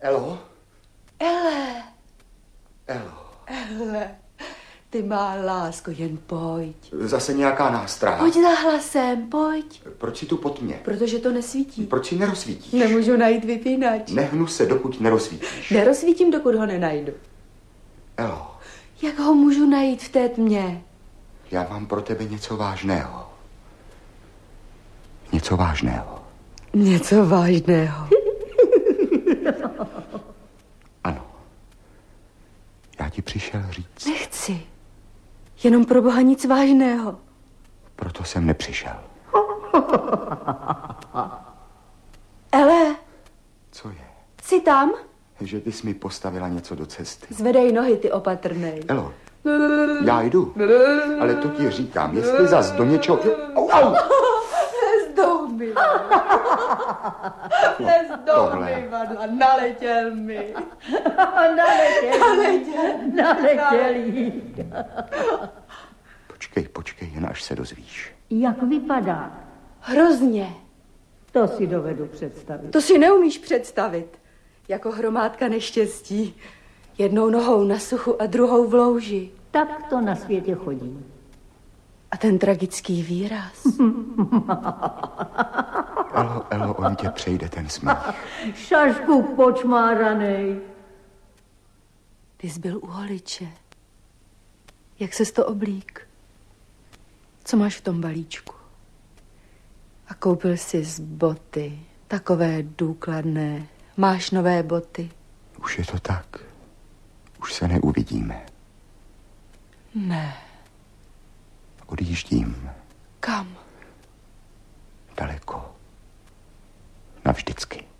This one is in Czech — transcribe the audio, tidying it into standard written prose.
Elo? Ele. Elo. Ele. Ty má lásko, jen pojď. Zase nějaká nástraha. Pojď za hlasem, pojď. Proč si tu pod mě? Protože to nesvítí. Proč si nerozsvítíš? Nemůžu najít vypínač. Nehnu se, dokud nerozsvítíš. Nerozsvítím, dokud ho nenajdu. Elo. Jak ho můžu najít v té tmě? Já mám pro tebe něco vážného. Něco vážného. Něco vážného. Ano. Já ti přišel říct. Nechci. Jenom pro Boha nic vážného. Proto jsem nepřišel. Ele. Co je? Jsi tam? Že ty jsi mi postavila něco do cesty. Zvedej nohy, ty opatrnej. Elo, já jdu. Ale to ti říkám, jestli zas do něčeho... Au! Lezdou mi. Lezdou mi, Vadla. Naletěl mi. Naletěl. Počkej, jen až se dozvíš. Jak vypadá? Hrozně. To si dovedu představit. To si neumíš představit. Jako hromádka neštěstí. Jednou nohou na suchu a druhou v louži. Tak to na světě chodí. A ten tragický výraz. Elo, on tě přejde ten směch. Šašku počmáranej. Ty jsi byl u holiče. Jak ses to oblík? Co máš v tom balíčku? A koupil jsi z boty. Takové důkladné. Máš nové boty? Už je to tak. Už se neuvidíme. Ne. Odjíždím. Kam? Daleko. Navždycky.